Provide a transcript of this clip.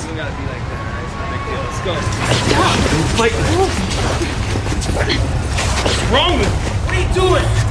don't gotta be like that, alright? It's no big deal. Let's go. Yeah. Fight. What's wrong with you? What are you doing?